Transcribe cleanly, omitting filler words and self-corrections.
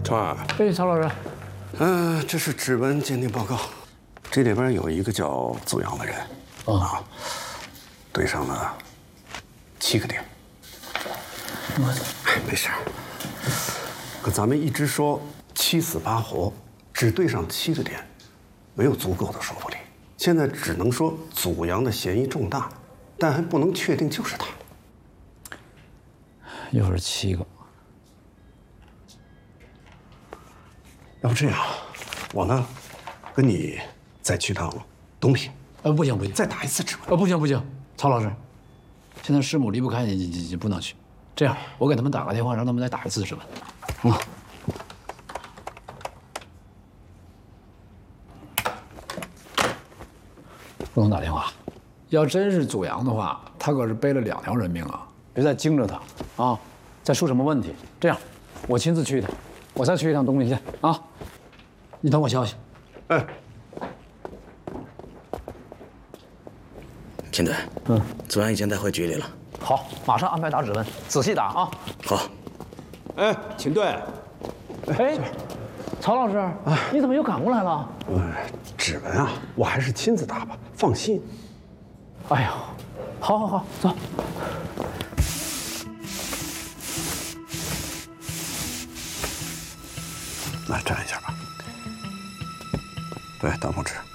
啊， 哎，曹老师， 这是指纹鉴定报告，这里边有一个叫祖阳的人，对上了7个点。没事。可咱们一直说7死8活，只对上7个点，没有足够的说服力。现在只能说祖阳的嫌疑重大，但还不能确定就是他。 又是7个。 要不这样，我呢，跟你再去趟东平。 不行不行， 再打一次指纹。 不行不行，曹老师，现在师母离不开你不能去。这样，我给他们打个电话，让他们再打一次指纹。不能打电话。要真是祖阳的话，他可是背了2条人命啊！别再惊着他啊，再出什么问题。这样，我亲自去一趟，我再去一趟东平县啊。你等我消息。 哎， 秦队，祖阳已经带回局里了。 好，马上安排打指纹，仔细打啊。 好。 哎，秦队。 哎，曹老师，你怎么又赶过来了？ 指纹啊，我还是亲自打吧，放心。 哎呦，好，走。 来站一下吧。对，大拇指。